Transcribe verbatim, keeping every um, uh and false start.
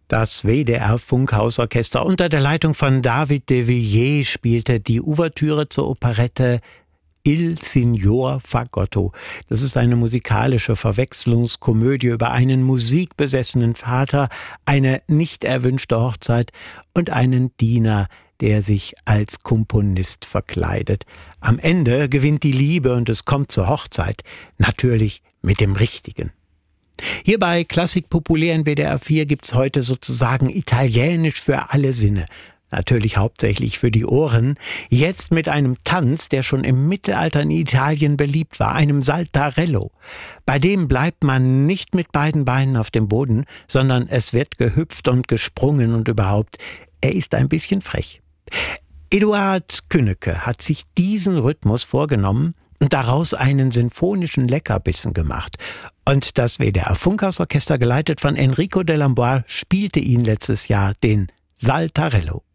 Das W D R-Funkhausorchester unter der Leitung von David de Villiers spielte die Ouvertüre zur Operette Il Signor Fagotto. Das ist eine musikalische Verwechslungskomödie über einen musikbesessenen Vater, eine nicht erwünschte Hochzeit und einen Diener, der sich als Komponist verkleidet. Am Ende gewinnt die Liebe und es kommt zur Hochzeit, natürlich mit dem Richtigen. Hier bei Klassik Populär in W D R vier gibt's heute sozusagen Italienisch für alle Sinne. Natürlich hauptsächlich für die Ohren. Jetzt mit einem Tanz, der schon im Mittelalter in Italien beliebt war, einem Saltarello. Bei dem bleibt man nicht mit beiden Beinen auf dem Boden, sondern es wird gehüpft und gesprungen und überhaupt, er ist ein bisschen frech. Eduard Künneke hat sich diesen Rhythmus vorgenommen und daraus einen sinfonischen Leckerbissen gemacht. Und das W D R-Funkhausorchester, geleitet von Enrico Dellamboise, spielte ihn letztes Jahr, den Saltarello.